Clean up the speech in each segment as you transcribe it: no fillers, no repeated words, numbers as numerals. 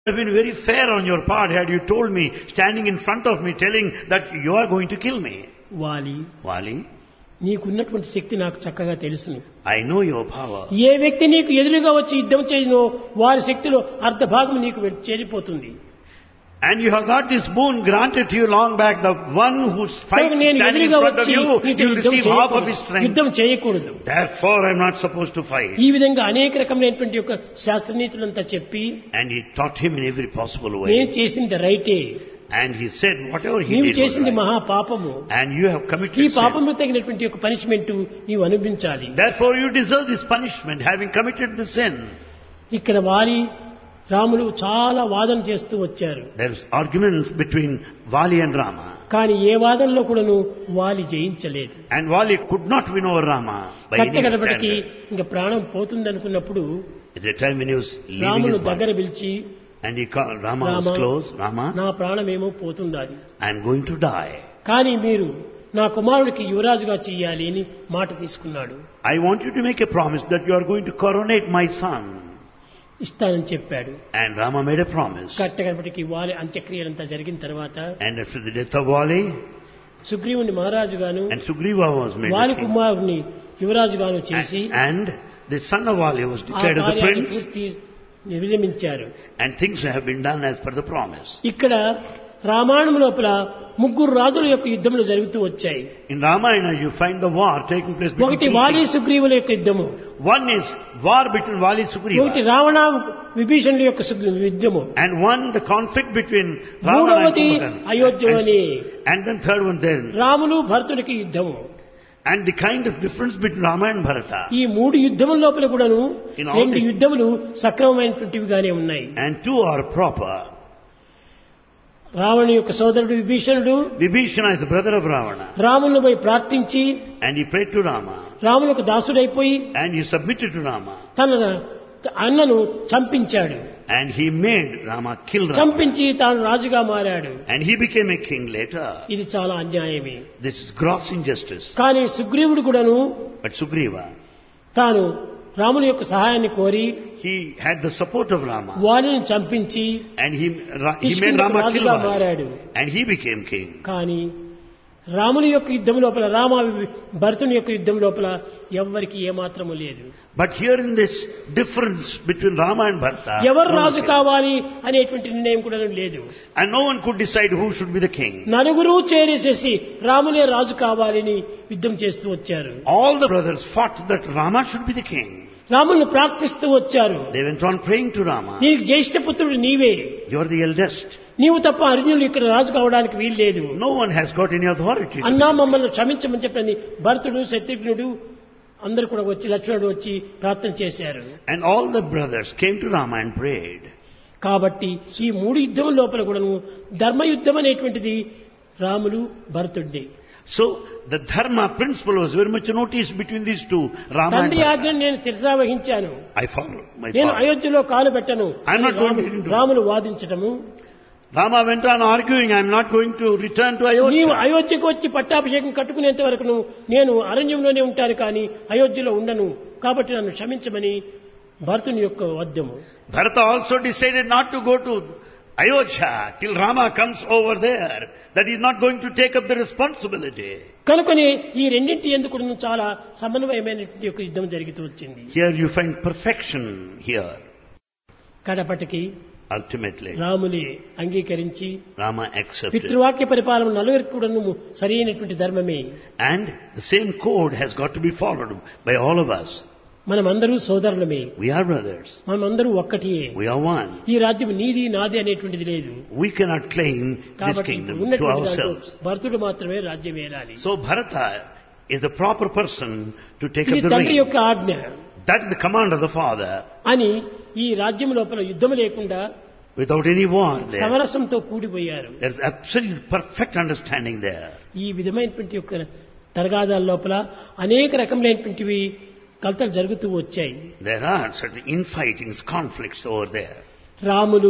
It would have been very fair on your part had you told me, standing in front of me, telling that you are going to kill me. వాలి Wali, నీకున్నటువంటి శక్తి నాకు చక్కగా తెలుసును. I know your power. ఏ వ్యక్తి నీకు ఎదురుగా వచ్చి యుద్ధం చేయనో వారి శక్తిలో అర్ధ భాగం నీకు చేరిపోతుంది. And you have got this boon granted to you long back. The one who fights నేను standing in ఎదురుగా front of వచ్చి you, నీతో you will యుద్ధం receive half of his చేయకూడదు. strength. యుద్ధం చేయకూడదు. Therefore, I am not supposed to fight. ఈ విధంగా అనేక రకమైనటువంటి యొక్క శాస్త్రనీతులంతా చెప్పి And he taught him in every possible నేను way. చేసింది రైటే, And he said, whatever he నీవు did was చేసింది right. మహా పాపము, And you have ఈ committed sin. పాపము తగినటువంటి యొక్క పనిష్మెంట్ నీవు అనుభవించాలి. Therefore, you deserve this punishment, having committed the sin. ఇక్కడ వాలి రాములు చాలా వాదన చేస్తూ వచ్చారు. There is arguments between Vali and Rama. కానీ ఏ వాదనలో కూడాను వాలి జయించలేదు. And Vali could not win over Rama by any కట్టగడపటికి standard. ఇంకా ప్రాణం పోతుందనుకున్నప్పుడు At the time when he was leaving రామును his body, దగ్గర పిలిచి, and he called, Rama was Rama, close, Rama, నా ప్రాణమేమో పోతుండాలి, I am going to die. కానీ మీరు నా కుమారుడికి యువరాజుగా చెయ్యాలి అని మాట తీసుకున్నాడు. I want you to make a promise that you are going to coronate my son. ఇస్తానని చెప్పాడు. And Rama made a promise. కట్టగడపటికి వాలి అంత్యక్రియలంతా జరిగిన తర్వాత And after the death of Vali, సుగ్రీవుని మహారాజుగాను and Sugriva was made వాలి the king. కుమారుని యువరాజుగాను చేసి And the son of Vali was ఆ declared as the కార్యాన్ని prince. పూర్తి విరమించారు. And things have been done as per the promise. ఇక్కడ రామాయణం లోపల ముగ్గురు రాజుల యొక్క యుద్ధములు జరుగుతూ వచ్చాయి. In Ramayana, you find the war taking place between ఒకటి two వాలి kings. సుగ్రీవుల యొక్క యుద్ధము, One is war between Vali and ఒకటి Sugriva. రావణ విభీషణుల యొక్క యుద్ధము, And one, the conflict between Ravana and మూడవది Kumbhakarna. అయోధ్యవని, And then third one then. Ramulu భరతుడికి యుద్ధము. And the kind of difference between Rama and Bharata. ఈ మూడు యుద్ధముల లోపల కూడాను In all రెండు this- యుద్ధములు సక్రమమైనటువంటివిగానే ఉన్నాయి. And two are proper. రావణుని యొక్క సోదరుడు విభీషణుడు Vibhishana is the brother of Ravana. రాముని పోయి ప్రార్థించి And he prayed to Rama. రామునికి దాసుడైపోయి And he submitted to Rama. తన అన్నను చంపించాడు. And he made Rama kill Rama. చంపించి తాను రాజుగా మారాడు. And he became a king later. ఇది చాలా అన్యాయమే. This is gross injustice. కానీ సుగ్రీవుడు కూడాను But Sugriva, తాను రాముని యొక్క సహాయాన్ని కోరి he had the support of Rama. వాలిని చంపించి And he made కిష్కింధకు Rama kill రాజుగా Vali. మారాడు. And he became king. కానీ రాముని యొక్క యుద్ధం లోపల భరతుని యొక్క యుద్ధం లోపల ఎవ్వరికి ఏమాత్రము లేదు. But here in this difference between Rama and Bharata, ఎవరు no one రాజు cared. కావాలి అనేటువంటి నిర్ణయం కూడా లేదు. And no one could decide who should be the king. నలుగురు చేరేసేసి రాములే రాజు కావాలని యుద్ధం చేస్తూ వచ్చారు. All the brothers fought that Rama should be the king. రాముని ప్రార్థిస్తూ వచ్చారు. They went on praying to Rama. నీకు జ్యేష్ఠ పుత్రుడు నీవే, You are the eldest. నీవు తప్ప అర్జునుడు ఇక్కడ రాజు కావడానికి వీల్లేదు. No one has got any authority. అన్నా మమ్మల్ని క్షమించమని చెప్పని భరతుడు శత్రుఘ్నుడు అందరూ కూడా వచ్చి లక్ష్మణుడు వచ్చి ప్రార్థన చేశారు. And all the brothers came to Rama and prayed. కాబట్టి ఈ మూడు యుద్ధం లోపల కూడాను ధర్మయుద్ధం అనేటువంటిది Ramulu భరతుడిది. So the dharma principle was very much noticed between these two, Rama and తండ్రి Bharata. ఆజ్ఞను నేను శిరసావహించాను, I follow my నేను father. అయోధ్యలో కాలు పెట్టను I'm not going to get into it. Ramulu వాదించటము. Rama went on arguing, I am not going to return to నీవు Ayodhya. అయోధ్యకు వచ్చి పట్టాభిషేకం కట్టుకునేంత వరకు నేను అరణ్యంలోనే ఉంటాను కానీ అయోధ్యలో ఉండను, కాబట్టి నన్ను క్షమించమని భరతుని యొక్క వద్దము. Bharata also decided not to go to Ayodhya till Rama comes over there. That he is not going to take up the responsibility. కనుకొని ఈ రెండింటి ఎందుకు చాలా సమన్వయమైనటువంటి యొక్క యుద్ధం జరుగుతూ వచ్చింది. Here you find perfection here. కడపటికి Ultimately, రాముని అంగీకరించి Rama accepted. పితృవాక్య పరిపాలన నలుగురికి కూడా సరైనటువంటి ధర్మమే. And the same code has got to be followed by all of us. మనమందరూ సోదరులమే, We are brothers. మనమందరూ ఒక్కటియే. We are one. ఈ రాజ్యం నీది నాది అనేటువంటిది లేదు. We cannot claim this కాబట్టి kingdom to ఉన్నటువంటి దాంట్లో ourselves. భరతుడు మాత్రమే రాజ్యం ఏలాలి. So Bharata is the proper person to take ఇది up the తండ్రి reign. యొక్క ఆజ్ఞ That is the command of the father. అని ఈ రాజ్యం లోపల యుద్ధం లేకుండా Without any war there. సమరసంతో కూడిపోయారు. There is absolute perfect understanding there. ఈ విధమైనటువంటి యొక్క తరగాదాల లోపల అనేక రకములైనటువంటివి కలతలు జరుగుతూ వచ్చాయి. There are certain infightings, conflicts over there. Ramulu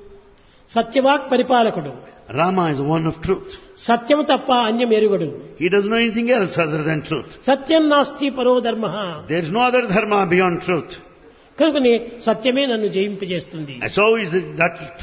సత్యవాక్ పరిపాలకుడు, Rama is one of truth. సత్యము తప్ప అన్యం ఎరుగడు. He doesn't know anything else other than truth. సత్యం నాస్తి పరో ధర్మ. There is no other dharma beyond truth. కనుకనే సత్యమే నన్ను జయింపజేస్తుంది. And so is it that